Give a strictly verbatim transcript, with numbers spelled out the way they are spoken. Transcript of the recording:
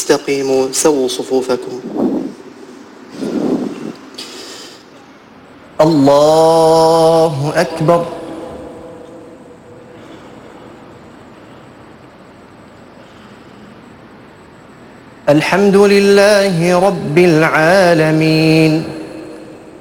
استقيموا سووا صفوفكم. الله أكبر. الحمد لله رب العالمين.